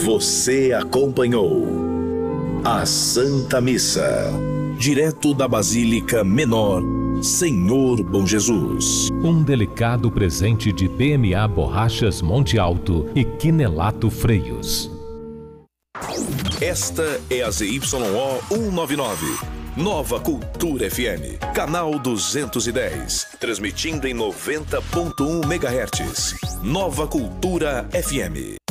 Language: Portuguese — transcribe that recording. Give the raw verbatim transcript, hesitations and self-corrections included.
Você acompanhou a Santa Missa, direto da Basílica Menor, Senhor Bom Jesus. Um delicado presente de B M A Borrachas Monte Alto e Quinelato Freios. Esta é a Z Y O cento e noventa e nove, Nova Cultura F M, canal duzentos e dez, transmitindo em noventa ponto um megahertz. Nova Cultura F M.